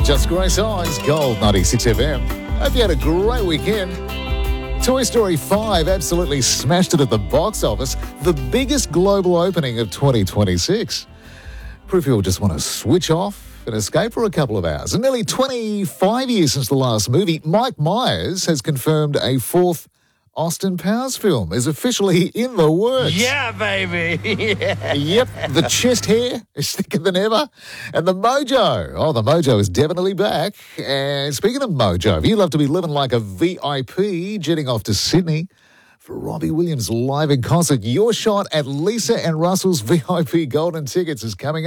Just Grace Eyes, Gold 96 FM. Hope you had a great weekend. Toy Story 5 absolutely smashed it at the box office, the biggest global opening of 2026. Proof you'll just want to switch off and escape for a couple of hours. And nearly 25 years since the last movie, Mike Myers has confirmed a fourth Austin Powers film is officially in the works. Yeah, baby. Yeah. Yep, the chest hair is thicker than ever. And the mojo, the mojo is definitely back. And speaking of mojo, if you love to be living like a VIP, jetting off to Sydney for Robbie Williams live in concert, your shot at Lisa and Russell's VIP golden tickets is coming up.